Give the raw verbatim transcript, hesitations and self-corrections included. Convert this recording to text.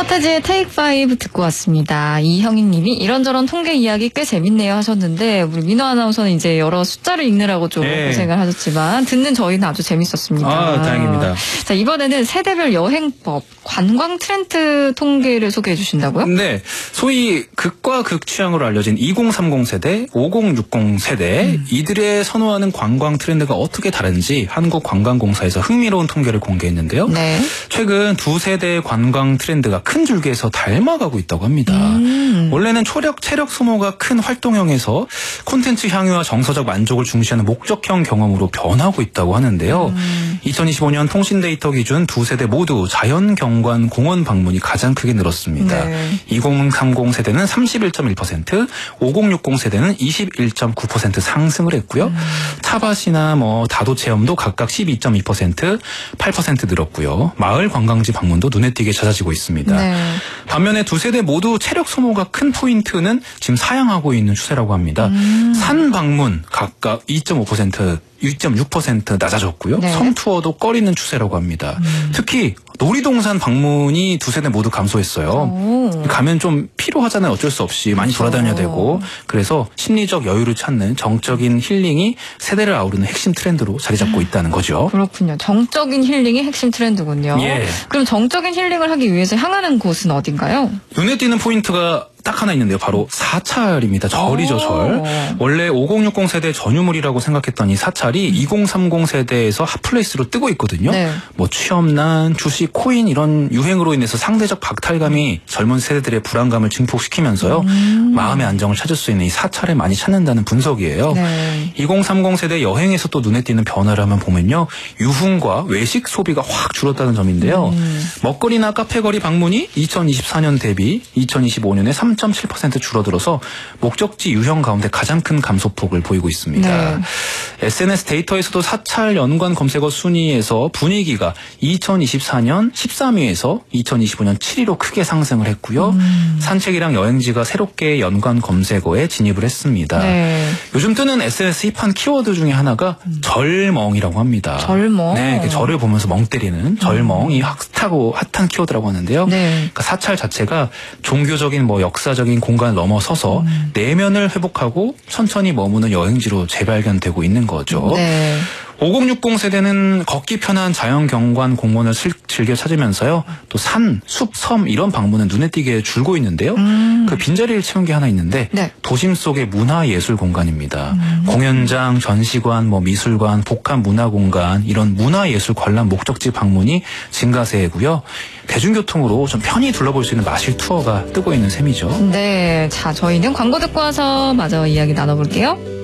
서태지의 테이크 파이브 듣고 왔습니다. 이형희님이 이런저런 통계 이야기 꽤 재밌네요 하셨는데 우리 민호 아나운서는 이제 여러 숫자를 읽느라고 좀 네. 고생을 하셨지만 듣는 저희는 아주 재밌었습니다. 아, 다행입니다. 자, 이번에는 세대별 여행법, 관광 트렌드 통계를 소개해 주신다고요? 네. 소위 극과 극 취향으로 알려진 이공삼공 세대, 오공육공 세대 음. 이들의 선호하는 관광 트렌드가 어떻게 다른지 한국관광공사에서 흥미로운 통계를 공개했는데요. 네. 최근 두 세대의 관광 트렌드가 큰 줄기에서 닮아가고 있다고 합니다. 음. 원래는 초력, 체력 소모가 큰 활동형에서 콘텐츠 향유와 정서적 만족을 중시하는 목적형 경험으로 변하고 있다고 하는데요. 음. 이천이십오 년 통신 데이터 기준 두 세대 모두 자연경관 공원 방문이 가장 크게 늘었습니다. 네. 이공삼공 세대는 삼십일 점 일 퍼센트, 오공육공 세대는 이십일 점 구 퍼센트 상승을 했고요. 음. 차밭이나 뭐 다도 체험도 각각 십이 점 이 퍼센트, 팔 퍼센트 늘었고요. 마을 관광지 방문도 눈에 띄게 잦아지고 있습니다. 네. 반면에 두 세대 모두 체력 소모가 큰 포인트는 지금 사양하고 있는 추세라고 합니다. 음. 산 방문 각각 이 점 오 퍼센트, 이 점 육 퍼센트 낮아졌고요. 네. 섬투어도 꺼리는 추세라고 합니다. 음. 특히 놀이동산 방문이 두 세대 모두 감소했어요. 오. 가면 좀 피로하잖아요. 어쩔 수 없이 많이 그렇죠. 돌아다녀야 되고. 그래서 심리적 여유를 찾는 정적인 힐링이 세대를 아우르는 핵심 트렌드로 자리 잡고 있다는 거죠. 그렇군요. 정적인 힐링이 핵심 트렌드군요. 예. 그럼 정적인 힐링을 하기 위해서 향하는 곳은 어딘가요? 눈에 띄는 포인트가 딱 하나 있는데요. 바로 사찰입니다. 절이죠, 절. 원래 오공육공 세대 전유물이라고 생각했던 이 사찰이 음. 이공삼공 세대에서 핫플레이스로 뜨고 있거든요. 네. 뭐 취업난, 주식, 코인 이런 유행으로 인해서 상대적 박탈감이 젊은 세대들의 불안감을 증폭시키면서요. 음. 마음의 안정을 찾을 수 있는 이 사찰을 많이 찾는다는 분석이에요. 네. 이공삼공 세대 여행에서 또 눈에 띄는 변화를 한번 보면요. 유흥과 외식 소비가 확 줄었다는 점인데요. 음. 먹거리나 카페거리 방문이 이천이십사 년 대비 이천이십오 년에 삼 점 칠 퍼센트 줄어들어서 목적지 유형 가운데 가장 큰 감소폭을 보이고 있습니다. 네. 에스엔에스 데이터에서도 사찰 연관 검색어 순위에서 분위기가 이천이십사 년 십삼 위에서 이천이십오 년 칠 위로 크게 상승을 했고요. 음. 산책이랑 여행지가 새롭게 연관 검색어에 진입을 했습니다. 네. 요즘 뜨는 에스엔에스 힙한 키워드 중에 하나가 음. 절멍이라고 합니다. 절멍? 네, 절을 보면서 멍 때리는 절멍이 음. 핫하고 핫한 키워드라고 하는데요. 네. 그러니까 사찰 자체가 종교적인 뭐 역사적인 공간을 넘어서서 음. 내면을 회복하고 천천히 머무는 여행지로 재발견되고 있는 거죠. 네. 오공육공 세대는 걷기 편한 자연경관 공원을 슬, 즐겨 찾으면서요. 또 산, 숲, 섬 이런 방문은 눈에 띄게 줄고 있는데요. 음. 그 빈자리를 채운 게 하나 있는데 네. 도심 속의 문화예술 공간입니다. 음. 공연장, 전시관, 뭐 미술관, 복합문화공간 이런 문화예술 관람 목적지 방문이 증가세고요. 대중교통으로 좀 편히 둘러볼 수 있는 마실 투어가 뜨고 있는 셈이죠. 네, 자 저희는 광고 듣고 와서 마저 이야기 나눠볼게요.